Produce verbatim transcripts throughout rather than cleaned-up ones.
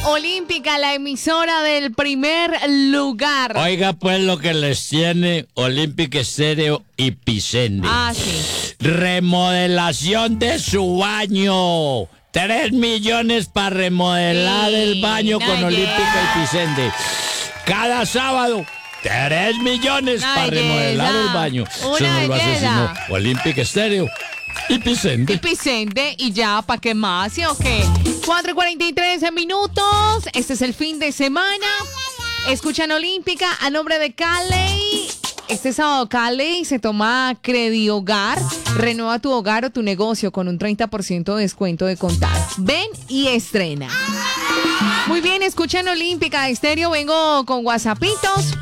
Olímpica, la emisora del primer lugar. Oiga, pues lo que les tiene Olímpica Estéreo y Picende. Ah, sí. Remodelación de su baño. Tres millones para remodelar Sí, el baño una con belleza. Olímpica y Picende. Cada sábado. Tres millones Una para remodelar belleza. el baño. Una Eso no lo hace belleza. sino Olímpica Estéreo y Picende. Y Picende, y ya, ¿para qué más? ¿Sí o qué? cuatro y cuarenta y tres minutos. Este es el fin de semana. Escuchan Olímpica a nombre de Cali. Este sábado Cali se toma Credihogar. Renueva tu hogar o tu negocio con un treinta por ciento de descuento de contado. Ven y estrena. Muy bien, escuchan Olímpica Estéreo. Vengo con WhatsAppitos.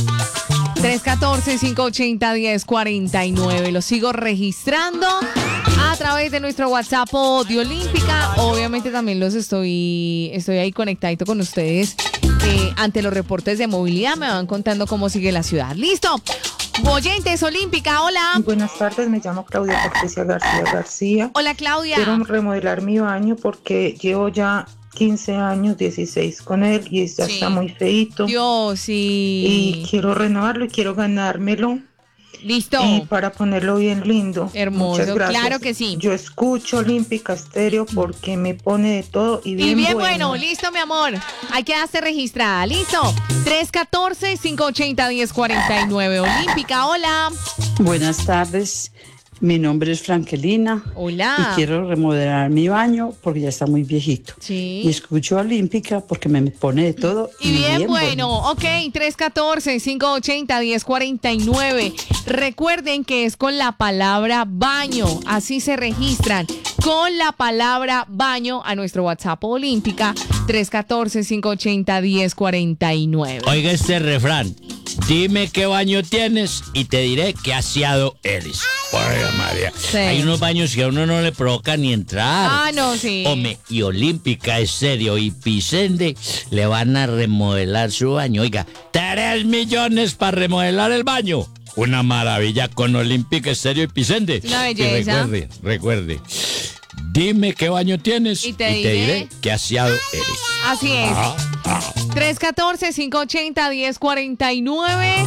tres uno cuatro, cinco ocho cero, uno cero cuatro nueve. Los sigo registrando a través de nuestro WhatsApp de Olímpica. Obviamente también los estoy, estoy ahí conectadito con ustedes. Eh, ante los reportes de movilidad me van contando cómo sigue la ciudad. ¡Listo! Oyentes, Olímpica, hola. Buenas tardes, me llamo Claudia Patricia García García. Hola, Claudia. Quiero remodelar mi baño porque llevo ya quince años, dieciséis con él y ya Sí. está muy feíto. Dios, sí. Y quiero renovarlo y quiero ganármelo Listo. eh, para ponerlo bien lindo. Hermoso, Muchas gracias. claro que sí. Yo escucho Olímpica Estéreo porque me pone de todo y bien, Y bien bueno. bueno. Listo, mi amor. Ahí quedaste registrada. Listo. tres uno cuatro, cinco ocho cero, uno cero cuatro nueve. Olímpica, hola. Buenas tardes, mi nombre es Frankelina Hola. y quiero remodelar mi baño porque ya está muy viejito. Sí. Y escucho Olímpica porque me pone de todo. Y bien, bueno. Ok, tres uno cuatro, cinco ocho cero, uno cero cuatro nueve. Recuerden que es con la palabra baño. Así se registran. Con la palabra baño a nuestro WhatsApp Olímpica. tres uno cuatro, cinco ocho cero, uno cero cuatro nueve. Oiga este refrán. Dime qué baño tienes y te diré qué aseado eres. Oiga, María. Sí. Hay unos baños que a uno no le provoca ni entrar. Ah, no, sí. Hombre, y Olímpica Estéreo y Picende le van a remodelar su baño. Oiga, tres millones para remodelar el baño. Una maravilla con Olímpica Estéreo y Picende. Una Y belleza. recuerde, recuerde. Dime qué baño tienes Y y te te, diré. diré qué aseado eres. Así es. Ah, ah. tres uno cuatro, cinco ocho cero, uno cero cuatro nueve.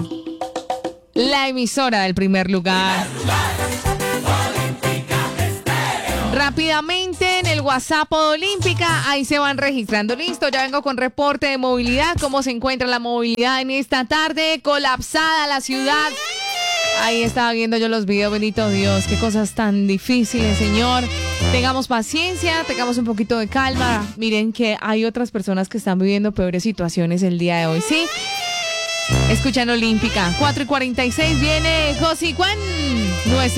La emisora del primer lugar. Rápidamente en el WhatsApp de Olímpica, ahí se van registrando. Listo, ya vengo con reporte de movilidad. ¿Cómo se encuentra la movilidad en esta tarde? Colapsada la ciudad. Ahí estaba viendo yo los videos, bendito Dios. Qué cosas tan difíciles, Señor. Tengamos paciencia, tengamos un poquito de calma. Miren que hay otras personas que están viviendo peores situaciones el día de hoy, ¿sí? Escuchan Olímpica. cuatro y cuarenta y seis viene Josi Juan, nuestro